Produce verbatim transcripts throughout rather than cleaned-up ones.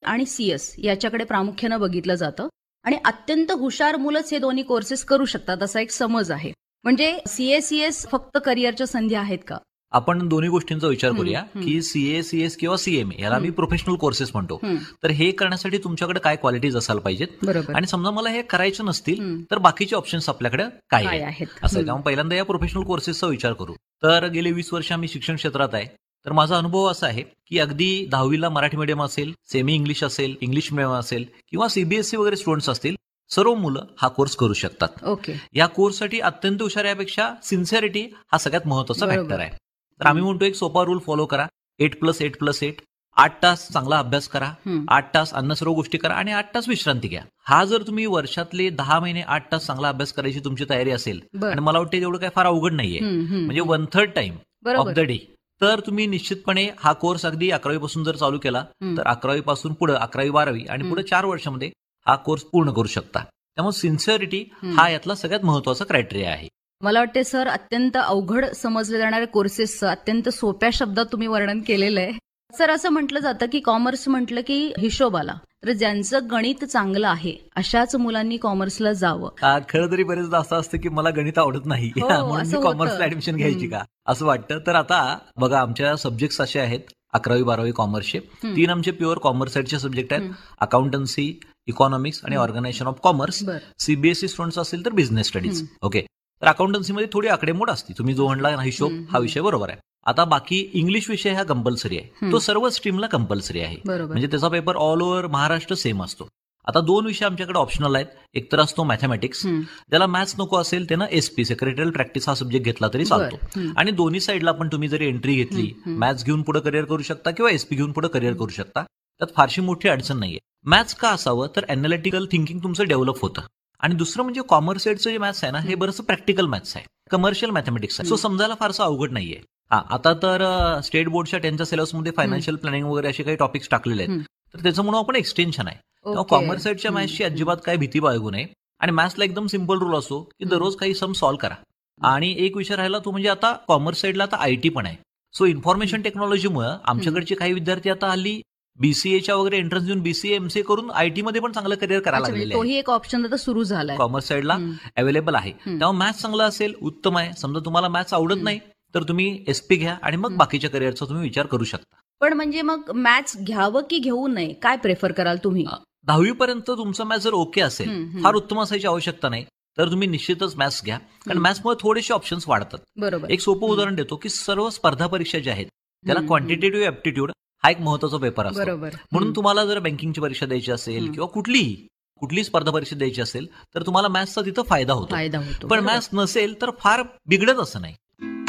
आणि सीएस याच्याकडे प्रामुख्यानं बघितलं जातं आणि अत्यंत हुशार मुलंच हे दोन्ही कोर्सेस करू शकतात असा एक समज आहे. म्हणजे सीए सीएस फक्त करिअरच्या संधी आहेत का? आपण दोन्ही गोष्टींचा विचार करूया की सीए सीएस किंवा सीएमए याला मी प्रोफेशनल कोर्सेस म्हणतो. तर हे करण्यासाठी तुमच्याकडे काय क्वालिटीज असायला पाहिजेत आणि समजा मला हे करायचे नसतील तर बाकीचे ऑप्शन्स आपल्याकडे काय आहेत असं. त्यामुळे पहिल्यांदा या प्रोफेशनल कोर्सेसचा विचार करू. तर गेले वीस वर्ष आम्ही शिक्षण क्षेत्रात आहे. तर माझा अनुभव असा आहे की अगदी दहावीला मराठी मीडियम असेल, सेमी इंग्लिश असेल, इंग्लिश मीडियम असेल किंवा सीबीएसई वगैरे स्टुडंट्स असतील, सर्व मुलं हा कोर्स करू शकतात. ओके. या कोर्ससाठी अत्यंत हुशार यापेक्षा सिन्सिअरिटी हा सगळ्यात महत्वाचा फॅक्टर आहे. तर आम्ही म्हणतो एक सोपा रूल फॉलो करा. Eight plus eight plus eight आठ तास चांगला अभ्यास करा, आठ तास अन्य सर्व गोष्टी करा आणि आठ तास विश्रांती घ्या. हा जर तुम्ही वर्षातले दहा महिने आठ तास चांगला अभ्यास करायची तुमची तयारी असेल आणि मला वाटतं एवढं काय फार अवघड नाहीये, म्हणजे one third time of the day, तर तुम्ही निश्चितपणे हा कोर्स अगदी अकरावी पासून जर चालू केला तर अकरावी पासून पुढे अकरावी बारावी आणि पुढे चार वर्षामध्ये हा कोर्स पूर्ण करू शकता. त्यामुळे सिन्सिअरिटी हा यातला सगळ्यात महत्वाचा क्रायटेरिया आहे. मला वाटते सर अत्यंत अवघड समजले जाणाऱ्या कोर्सेसचं अत्यंत सोप्या शब्दात तुम्ही वर्णन केलेलं आहे. सर असं म्हटलं जातं की कॉमर्स म्हटलं की हिशोब आला, तर ज्यांचं गणित चांगलं आहे अशाच मुलांनी कॉमर्सला जावं. खरं तरी बरेचदा असं असतं की मला गणित आवडत नाही म्हणून मी कॉमर्सला ऍडमिशन घ्यायची का असं वाटतं. तर आता बघा आमच्या सब्जेक्ट्स असे आहेत अकरावी बारावी कॉमर्सचे. तीन आमचे प्युअर कॉमर्स साईडचे सब्जेक्ट आहेत, अकाउंटन्सी, इकॉनॉमिक्स आणि organisation of commerce. CBSE students असेल तर बिझनेस स्टडीज. ओके. तर अकाउंटन्सीमध्ये थोडी आकडेमोड असते, तुम्ही जो म्हणला हिशोब हा विषय बरोबर आहे. आता बाकी इंग्लिश विषय हा कंपल्सरी आहे, तो सर्व स्ट्रीमला कंपल्सरी आहे, म्हणजे त्याचा paper all over Maharashtra same असतो. आता दोन विषय आमच्याकडे ऑप्शनल आहेत. एक तर असतो मॅथमॅटिक्स, ज्याला मॅथ्स नको असेल त्यानं एसपी सेक्रेटरियल प्रॅक्टिस हा सब्जेक्ट घेतला तरी चालतो. आणि दोन्ही साईडला पण तुम्ही जरी एंट्री घेतली, मॅथ्स घेऊन पुढे करिअर करू शकता किंवा एसपी घेऊन पुढे करिअर करू शकता. त्यात फारशी मोठी अडचण नाहीये. मॅथ्स का असावं तर अॅनालिटिकल थिंकिंग तुमचं डेव्हलप होतं. आणि दुसरं म्हणजे कॉमर्स साईडचं जे मॅथ्स आहे ना हे बरंच प्रॅक्टिकल मॅथ्स आहे, कमर्शियल मॅथमॅटिक्स आहे, सो समजायला फारसं अवघड नाहीये. हा आता तर स्टेट बोर्डच्या त्यांच्या सिलेबसमध्ये फायनान्शियल प्लॅनिंग वगैरे असे काही टॉपिक्स टाकलेले आहेत, तर त्याचं म्हणून आपण एक्सटेन्शन आहे. तेव्हा कॉमर्स साईडच्या मॅथ्सची अजिबात काय भीती बाळगू नये. आणि मॅथ्सला एकदम सिम्पल रूल असो की दररोज काही सम सॉल्व्ह करा. आणि एक विषय राहिला तो म्हणजे आता कॉमर्स साईडला आता आयटी पण आहे. सो इन्फॉर्मेशन टेक्नॉलॉजीमुळे आमच्याकडचे काही विद्यार्थी आता हल्ली बीसीएच्या वगैरे एंट्रन्स देऊन बीसीए एमसीए करून आयटी मध्ये पण चांगलं करिअर करायला लागलेलं आहे. तोही एक ऑप्शन आता सुरू झाला कॉमर्स साईडला अवेलेबल आहे. तेव्हा मॅथ्स चांगलं असेल उत्तम आहे. समजा तुम्हाला मॅथ्स आवडत नाही तर तुम्ही एसपी घ्या आणि मग बाकीच्या करिअरचा तुम्ही विचार करू शकता. पण म्हणजे मग मॅथ्स घ्यावं की घेऊ नये, काय प्रेफर कराल तुम्ही? दहावी पर्यंत तुमचं मॅथ्स जर ओके असेल, फार उत्तम असायची आवश्यकता नाही, तर तुम्ही निश्चितच मॅथ्स घ्या, कारण मॅथ्समुळे थोडेसे ऑप्शन्स वाढतात. बरोबर. एक सोपं उदाहरण देतो की सर्व स्पर्धा परीक्षा ज्या आहेत त्याला क्वांटिटेटिव्ह ऍप्टिट्यूड हा एक महत्वाचा पेपर असतो. म्हणून तुम्हाला जर बँकिंगची परीक्षा द्यायची असेल किंवा कुठलीही कुठली स्पर्धा परीक्षा द्यायची असेल तर तुम्हाला मॅथ्सचा तिथं फायदा होतो. पण मॅथ्स नसेल तर फार बिघडत असं नाही.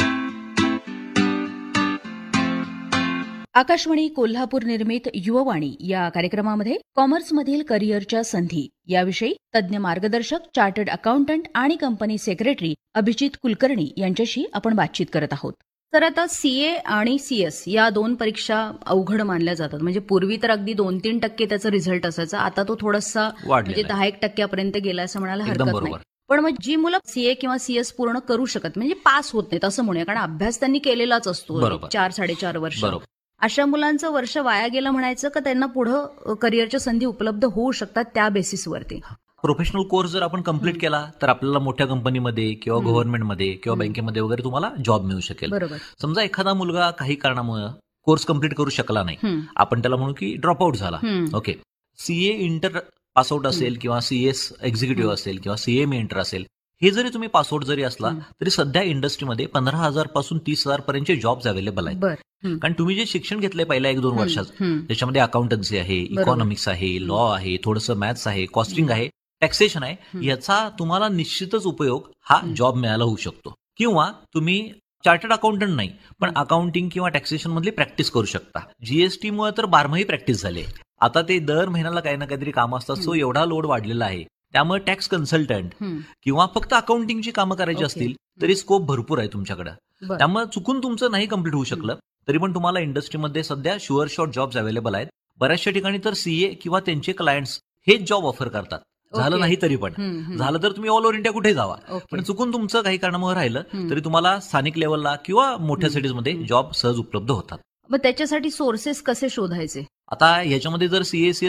आकाशवाणी कोल्हापूर निर्मित युववाणी या कार्यक्रमामध्ये कॉमर्समधील करिअरच्या संधी याविषयी तज्ज्ञ मार्गदर्शक, चार्टर्ड अकाउंटंट आणि कंपनी सेक्रेटरी अभिजित कुलकर्णी यांच्याशी आपण बातचीत करत आहोत. तर आता सीए आणि सीएस या दोन परीक्षा अवघड मानल्या जातात. म्हणजे पूर्वी तर अगदी दोन तीन टक्के त्याचा रिझल्ट असायचा, आता तो थोडासा म्हणजे दहा एक टक्क्यापर्यंत गेला असं म्हणायला हरकत नाही. पण मग जी मुलं सीए किंवा सीएस पूर्ण करू शकत म्हणजे पास होत नाहीत असं म्हणूया, कारण अभ्यास त्यांनी केलेलाच असतो चार साडेचार वर्ष, अशा मुलांचं वर्ष वाया गेलं म्हणायचं का त्यांना पुढे करिअरच्या संधी उपलब्ध होऊ शकतात त्या बेसिसवरती? प्रोफेशनल कोर्स जर आपण कम्प्लीट केला तर आपल्याला मोठ्या कंपनीमध्ये किंवा गव्हर्नमेंटमध्ये किंवा बँकेमध्ये वगैरे तुम्हाला जॉब मिळू शकेल. समजा एखादा मुलगा काही कारणामुळे कोर्स कम्प्लीट करू शकला नाही, आपण त्याला म्हणू की ड्रॉपआउट झाला. ओके. सीए इंटर पासआउट असेल किंवा सीएस एक्झिक्युटिव्ह असेल किंवा सीएमए इंटर असेल, हे जरी तुम्ही पासआउट जरी असला तरी सध्या इंडस्ट्रीमध्ये पंधरा हजार पासून तीस हजार पर्यंतचे जॉब्स अवेलेबल आहेत. कारण तुम्ही जे शिक्षण घेतलंय पहिल्या एक दोन वर्षात त्याच्यामध्ये अकाउंटन्सी आहे, इकॉनॉमिक्स आहे, लॉ आहे, थोडंसं मॅथ्स आहे, कॉस्टिंग आहे, टॅक्सेशन आहे, याचा तुम्हाला निश्चितच उपयोग हा जॉब मिळायला होऊ शकतो. किंवा तुम्ही चार्टर्ड अकाउंटंट नाही पण अकाउंटिंग किंवा टॅक्सेशन मधली प्रॅक्टिस करू शकता. जीएसटी मुळे तर बारमाही प्रॅक्टिस झाली. आता ते दर महिन्याला काही ना काहीतरी कामं असतात, सो एवढा लोड वाढलेला आहे. त्यामुळे टॅक्स कन्सल्टंट किंवा फक्त अकाउंटिंगची कामं करायची असतील तरी स्कोप भरपूर आहे तुमच्याकडे. त्यामुळे चुकून तुमचं नाही कम्प्लीट होऊ शकलं तरी पण तुम्हाला इंडस्ट्रीमध्ये सध्या शुअर शॉर्ट जॉब्स अवेलेबल आहेत. बऱ्याचशा ठिकाणी तर सीए किंवा त्यांचे क्लायंट्स हेच जॉब ऑफर करतात. झालं नाही तरी पण झालं तर तुम्ही ऑल ओव्हर इंडिया कुठे जावा, पण चुकून तुमचं काही कारणामुळे राहिलं तरी तुम्हाला स्थानिक लेवलला किंवा मोठ्या सिटीजमध्ये जॉब सहज उपलब्ध होतात. मग त्याच्यासाठी सोर्सेस कसे शोधायचे? आता याच्यामध्ये जर सीए